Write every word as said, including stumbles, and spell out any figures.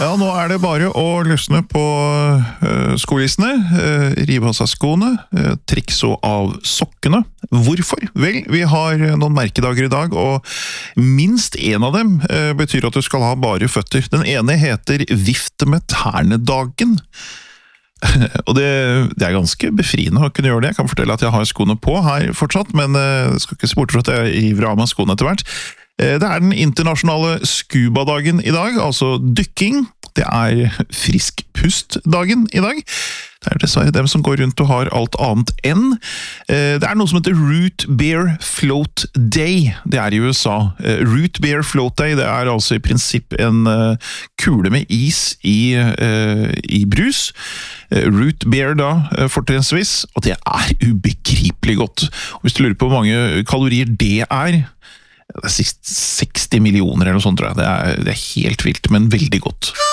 Ja, nå er det bare å løsne på uh, skolissene, uh, rive av seg skoene, uh, trikse av sokkene. Hvorfor? Vel, vi har noen merkedager i dag, og minst en av dem uh, betyr at du skal ha bare føtter. Den ene heter Vifte med tærne-dagen. Og det, det er ganske befriende å kunne gjøre det. Jeg kan fortelle at jeg har skoene på her fortsatt, men uh, skal ikke se bort fra at jeg ivrer av meg skoene etter hvert. Det er den internasjonale scuba-dagen i dag, altså dykking. Det er friskpust-dagen i dag. Det er dessverre dem som går rundt og har alt annet enn. Det er noe som heter Root Beer Float Day. Det er i U S A. Root Beer Float Day, det er altså i prinsipp en kule med is i, i brus. Root Beer da, fortrinnsvis, og det er ubegripelig godt. Og hvis du lurer på hvor mange kalorier det er, det er seksti millioner eller noe sånt, tror jeg. Det er, det er helt vilt, men veldig godt.